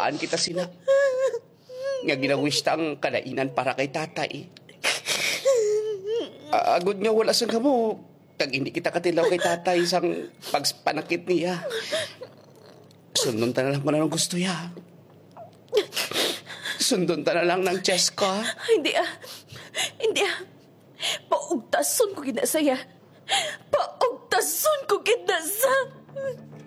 Ginabaan kita sina. Nga ginawish ta ang kalainan para kay tatay. Agod nga wala sa kamo. Kag hindi kita katilaw kay tatay sang pagpanakit niya. Sundon ta na lang ko na ng gusto ya. Sundon ta na lang ng chest ko. Hindi ah. Hindi ah. Paugtason ko kinasaya. Paugtason ko kinasa.